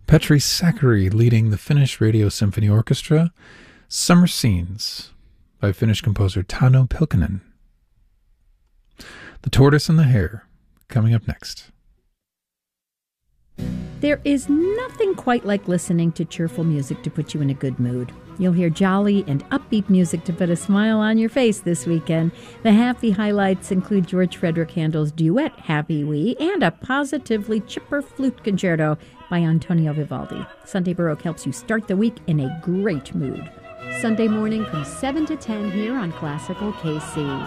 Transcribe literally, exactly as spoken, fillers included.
Petri Sakari leading the Finnish Radio Symphony Orchestra, Summer Scenes by Finnish composer Tauno Pylkkänen. The Tortoise and the Hare, coming up next. There is nothing quite like listening to cheerful music to put you in a good mood. You'll hear jolly and upbeat music to put a smile on your face this weekend. The happy highlights include George Frederick Handel's duet, Happy Wee, and a positively chipper flute concerto by Antonio Vivaldi. Sunday Baroque helps you start the week in a great mood. Sunday morning from seven to ten here on Classical K C.